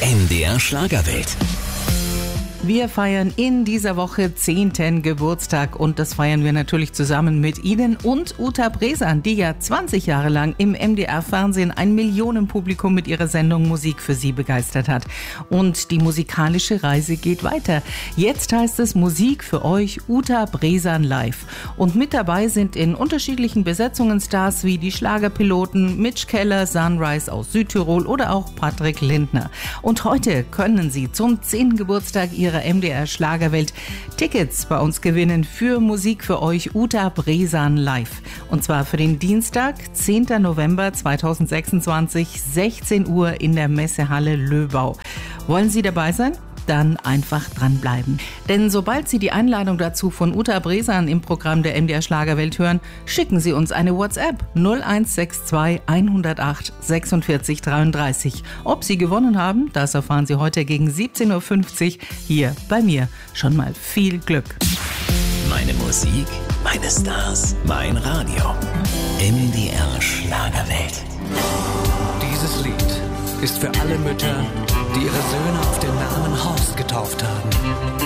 MDR Schlagerwelt. Wir feiern in dieser Woche 10. Geburtstag und das feiern wir natürlich zusammen mit Ihnen und Uta Bresan, die ja 20 Jahre lang im MDR-Fernsehen ein Millionenpublikum mit ihrer Sendung Musik für Sie begeistert hat. Und die musikalische Reise geht weiter. Jetzt heißt es Musik für euch, Uta Bresan live. Und mit dabei sind in unterschiedlichen Besetzungen Stars wie die Schlagerpiloten Mitch Keller, Sunrise aus Südtirol oder auch Patrick Lindner. Und heute können Sie zum 10. Geburtstag Ihrer MDR Schlagerwelt Tickets bei uns gewinnen für Musik für euch, Uta Bresan live. Und zwar für den Dienstag, 10. November 2026, 16 Uhr in der Messehalle Löbau. Wollen Sie dabei sein? Dann einfach dranbleiben. Denn sobald Sie die Einladung dazu von Uta Bresan im Programm der MDR Schlagerwelt hören, schicken Sie uns eine WhatsApp 0162 108 46 33. Ob Sie gewonnen haben, das erfahren Sie heute gegen 17.50 Uhr hier bei mir. Schon mal viel Glück. Meine Musik, meine Stars, mein Radio. MDR Schlagerwelt. Dieses Lied ist für alle Mütter, die ihre Söhne auf den Namen Horst getauft haben.